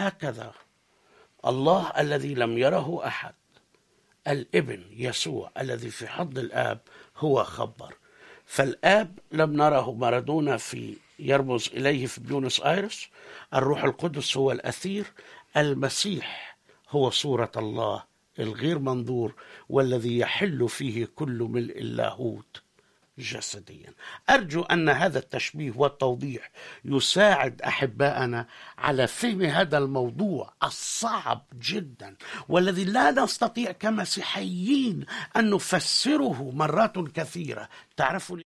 هكذا الله الذي لم يره أحد، الابن يسوع الذي في حضن الآب هو خبر. فالآب لم نره، مارادونا يرمز إليه في بيونس آيرس، الروح القدس هو الأثير، المسيح هو صورة الله الغير منظور والذي يحل فيه كل ملء اللاهوت جسديا. أرجو أن هذا التشبيه والتوضيح يساعد أحباءنا على فهم هذا الموضوع الصعب جدا، والذي لا نستطيع كمسيحيين أن نفسره مرات كثيرة. تعرفوا